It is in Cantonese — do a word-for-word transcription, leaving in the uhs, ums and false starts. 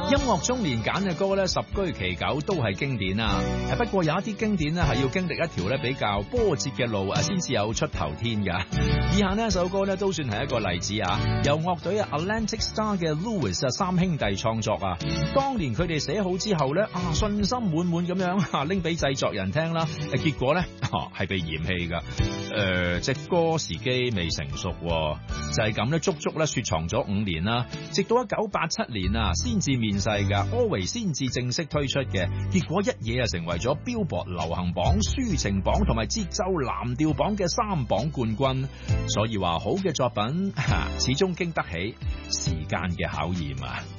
音樂中年揀嘅歌咧，十居其九都係經典啊！不過有一啲經典咧，係要經歷一條咧比較波折嘅路啊，先至有出頭天噶。以下呢一首歌咧，都算係一個例子啊！由樂隊啊 Atlantic Starr 嘅 Louis 啊三兄弟創作啊，當年佢哋寫好之後咧啊，信心滿滿咁樣啊拎俾製作人聽啦，結果咧啊係被嫌棄噶。誒、呃，隻歌時機未成熟，啊，就係咁咧，足足咧雪藏咗五年啦，直到一九八七年啊，先至面世噶 Always 先至正式推出嘅，結果一嘢啊成為咗 Billboard 流行榜、抒情榜同埋節奏藍調榜嘅三榜冠軍，所以話好嘅作品，啊，始終經得起時間嘅考驗啊！